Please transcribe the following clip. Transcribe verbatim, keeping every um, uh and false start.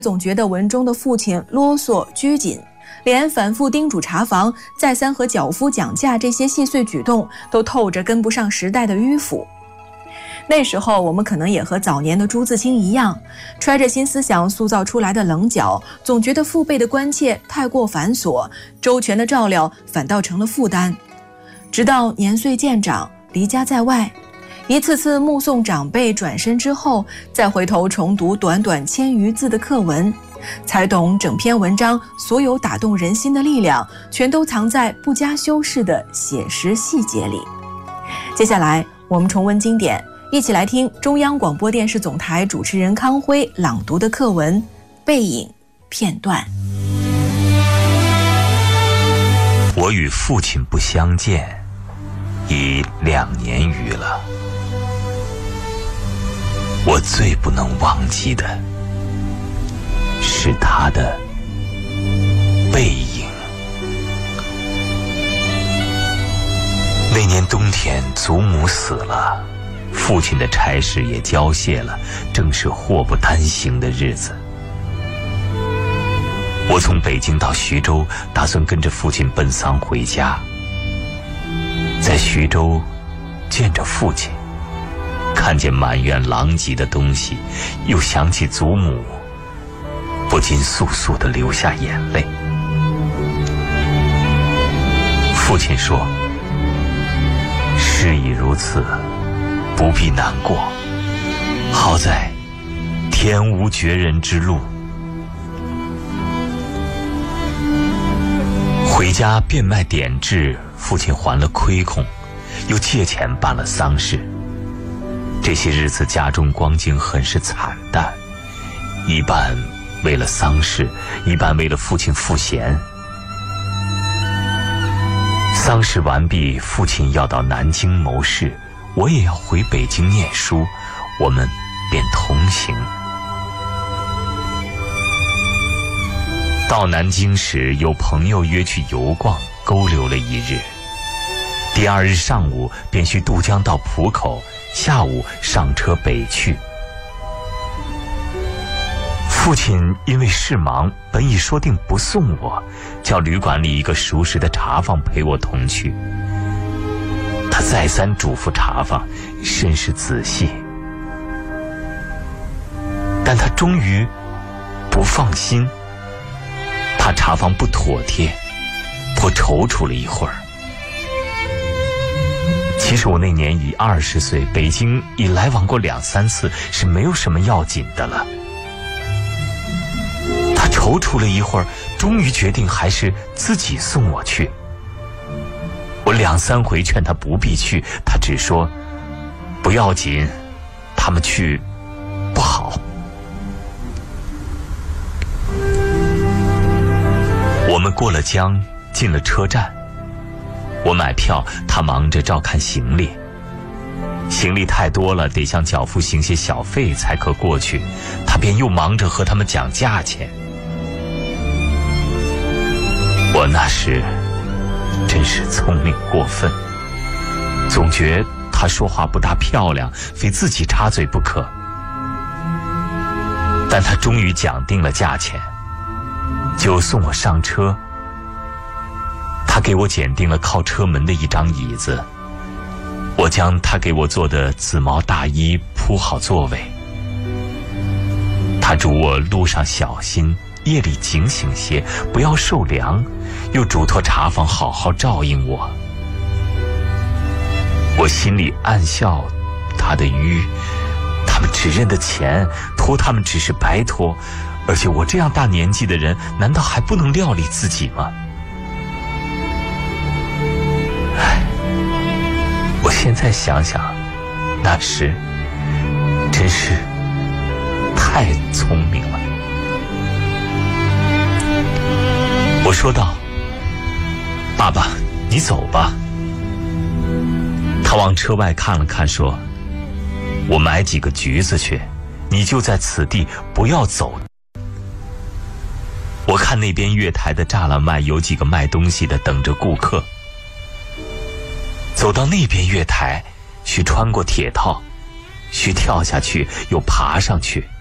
总觉得文中的父亲啰嗦拘谨，连反复叮嘱查房、再三和脚夫讲价这些细碎举动，都透着跟不上时代的迂腐。那时候我们可能也和早年的朱自清一样，揣着新思想塑造出来的棱角，总觉得父辈的关切太过繁琐，周全的照料反倒成了负担。直到年岁渐长，离家在外，一次次目送长辈转身之后，再回头重读短短千余字的课文，才懂整篇文章所有打动人心的力量，全都藏在不加修饰的写实细节里。接下来我们重温经典，一起来听中央广播电视总台主持人康辉朗读的课文《背影》片段。 我与父亲不相见已两年余了，我最不能忘记的是他的背影。那年冬天，祖母死了，父亲的差事也交卸了，正是祸不单行的日子。我从北京到徐州，打算跟着父亲奔丧回家。在徐州见着父亲，看见满院狼藉的东西，又想起祖母，不禁簌簌地流下眼泪。父亲说：“事已如此，不必难过，好在天无绝人之路。”回家变卖点质，父亲还了亏空，又借钱办了丧事。这些日子家中光景很是惨淡，一半为了丧事，一半为了父亲赋闲。丧事完毕，父亲要到南京谋事，我也要回北京念书，我们便同行。到南京时，有朋友约去游逛，勾留了一日。第二日上午便须渡江到浦口，下午上车北去。父亲因为事忙，本已说定不送我，叫旅馆里一个熟识的茶房陪我同去。他再三嘱咐茶房，甚是仔细，但他终于不放心，怕茶房不妥帖，颇踌躇了一会儿。其实我那年已二十岁，北京已来往过两三次，是没有什么要紧的了。他踌躇了一会儿，终于决定还是自己送我去。我两三回劝他不必去，他只说不要紧，他们去不好。我们过了江，进了车站，我买票，他忙着照看行李。行李太多了，得向脚夫行些小费才可过去，他便又忙着和他们讲价钱。我那时真是聪明过分，总觉他说话不大漂亮，非自己插嘴不可。但他终于讲定了价钱，就送我上车。他给我拣定了靠车门的一张椅子，我将他给我做的紫毛大衣铺好座位。他嘱我路上小心，夜里警醒些，不要受凉，又嘱托茶房好好照应我。我心里暗笑他的愚，他们只认得钱，托他们只是白托，而且我这样大年纪的人，难道还不能料理自己吗？唉，我现在想想，那时真是太聪明了。我说道：“爸爸，你走吧。”他往车外看了看，说：“我买几个橘子去，你就在此地，不要走。”我看那边月台的栅栏外有几个卖东西的等着顾客，走到那边月台，需穿过铁套，需跳下去又爬上去。